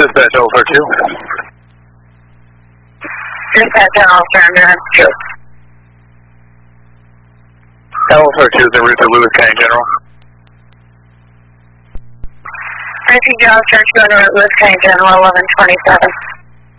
Dispatch Alpha 2. Dispatch General Surrender 2. Alpha 2 is en route to Lewis County General. RTG Officer 2 on Lewis County General 1127.